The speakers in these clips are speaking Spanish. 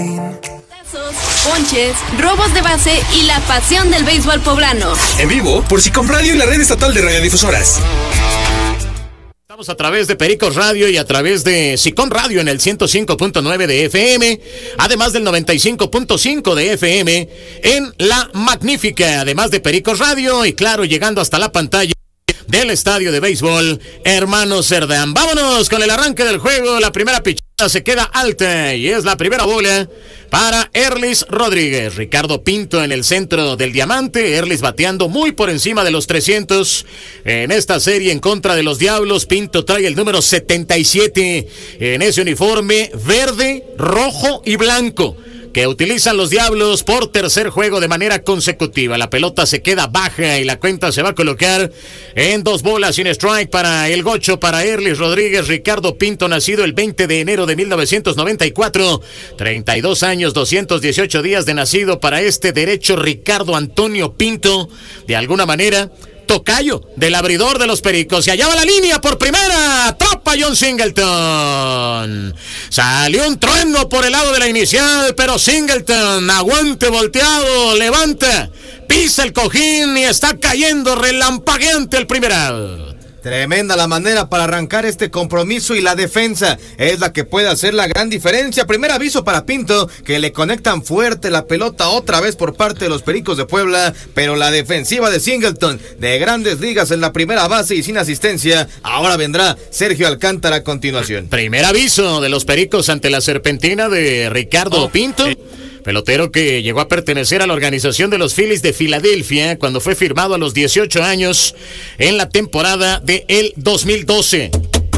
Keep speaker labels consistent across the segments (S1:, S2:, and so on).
S1: Ponches, robos de base y la pasión del béisbol poblano.
S2: En vivo por SICOM Radio y la red estatal de radiodifusoras.
S3: Estamos a través de Pericos Radio y a través de SICOM Radio en el 105.9 de FM, además del 95.5 de FM en La Magnífica, además de Pericos Radio y claro, llegando hasta la pantalla del estadio de béisbol Hermano Cerdán. Vámonos con el arranque del juego. La primera pichada se queda alta y es la primera bola para Erlis Rodríguez. Ricardo Pinto en el centro del diamante. Erlis bateando muy por encima de los 300 en esta serie en contra de los Diablos. Pinto trae el número 77 en ese uniforme verde, rojo y blanco que utilizan los Diablos por tercer juego de manera consecutiva. La pelota se queda baja y la cuenta se va a colocar en 2 bolas sin strike para el gocho, para Erlis Rodríguez. Ricardo Pinto, nacido el 20 de enero de 1994, 32 años, 218 días de nacido para este derecho Ricardo Antonio Pinto, de alguna manera tocayo del abridor de los Pericos. Y allá va la línea por primera. Atrapa John Singleton. Salió un trueno por el lado de la inicial, pero Singleton, aguante volteado, levanta, pisa el cojín y está cayendo relampagueante el primer out.
S4: Tremenda la manera para arrancar este compromiso y la defensa es la que puede hacer la gran diferencia. Primer aviso para Pinto, que le conectan fuerte la pelota otra vez por parte de los Pericos de Puebla, pero la defensiva de Singleton de Grandes Ligas en la primera base y sin asistencia. Ahora vendrá Sergio Alcántara a continuación.
S3: Primer aviso de los Pericos ante la serpentina de Ricardo Pinto. Pelotero que llegó a pertenecer a la organización de los Phillies de Filadelfia cuando fue firmado a los 18 años en la temporada del 2012.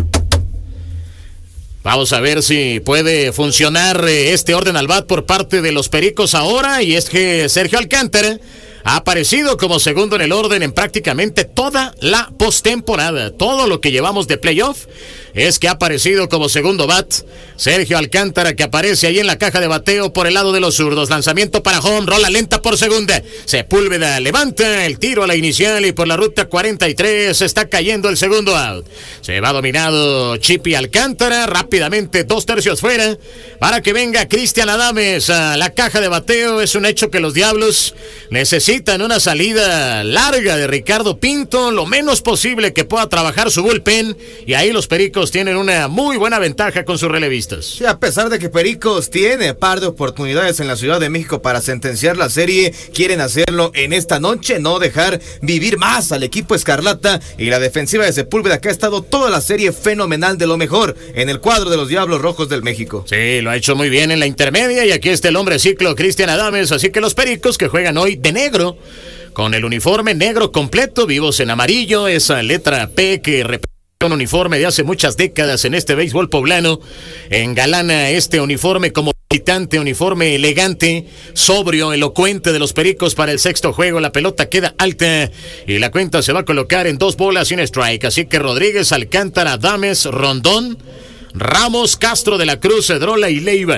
S3: Vamos a ver si puede funcionar este orden al bat por parte de los Pericos ahora, y es que Sergio Alcántara ha aparecido como segundo en el orden en prácticamente toda la postemporada. Todo lo que llevamos de playoff es que ha aparecido como segundo bat Sergio Alcántara, que aparece ahí en la caja de bateo por el lado de los zurdos. Lanzamiento para home, rola lenta por segunda. Sepúlveda levanta el tiro a la inicial y por la ruta 43 está cayendo el segundo out. Se va dominado Chippy Alcántara, rápidamente 2/3 fuera para que venga Cristian Adames a la caja de bateo. Es un hecho que los Diablos necesitan una salida larga de Ricardo Pinto, lo menos posible que pueda trabajar su bullpen, y ahí los Pericos tienen una muy buena ventaja con sus relevistas.
S4: Sí, a pesar de que Pericos tiene par de oportunidades en la Ciudad de México para sentenciar la serie, quieren hacerlo en esta noche, no dejar vivir más al equipo escarlata, y la defensiva de Sepúlveda, que ha estado toda la serie fenomenal, de lo mejor en el cuadro de los Diablos Rojos del México.
S3: Sí, lo ha hecho muy bien en la intermedia, y aquí está el hombre ciclo Cristian Adames, así que los Pericos, que juegan hoy de negro, con el uniforme negro completo, vivos en amarillo, esa letra P que representa un uniforme de hace muchas décadas en este béisbol poblano, engalana este uniforme como visitante, uniforme elegante, sobrio, elocuente de los Pericos para el sexto juego. La pelota queda alta y la cuenta se va a colocar en 2 bolas sin strike, así que Rodríguez, Alcántara, Adames, Rondón, Ramos, Castro de la Cruz, Cedrola y Leiva